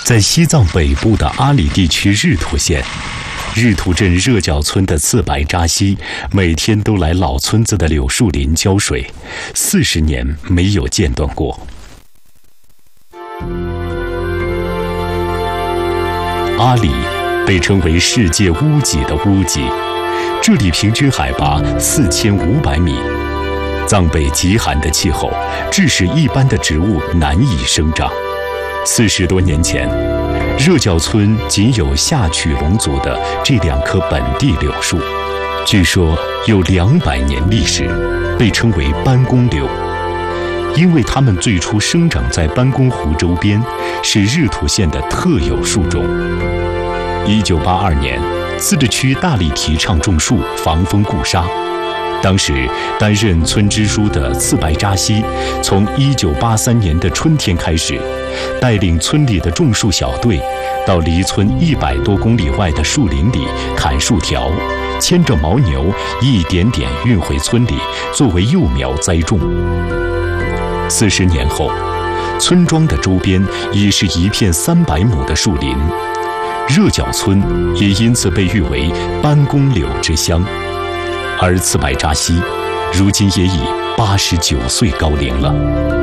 在西藏北部的阿里地区日土县，日土镇热角村的次白扎西每天都来老村子的柳树林浇水，40年没有间断过。阿里被称为世界屋脊的屋脊，这里平均海拔4500米，藏北极寒的气候致使一般的植物难以生长。40多年前，热角村仅有下曲龙族的这2棵本地柳树，据说有200年历史，被称为班公柳，因为它们最初生长在班公湖周边，是日土县的特有树种。1982年，自治区大力提倡种树，防风固沙。当时担任村支书的次白扎西，从1983年的春天开始，带领村里的种树小队，到离村100多公里外的树林里砍树条，牵着牦牛一点点运回村里，作为幼苗栽种。40年后，村庄的周边已是一片300亩的树林，热角村也因此被誉为班公柳之乡。而次白扎西如今也已89岁高龄了。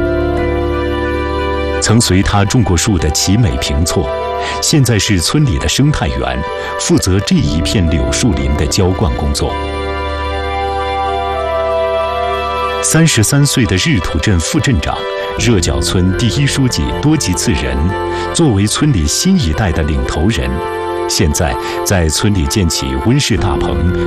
曾随他种过树的齐美平措，现在是村里的生态员，负责这一片柳树林的浇灌工作。33岁的日土镇副镇长、热角村第1书记多吉次仁，作为村里新一代的领头人，现在在村里建起温室大棚，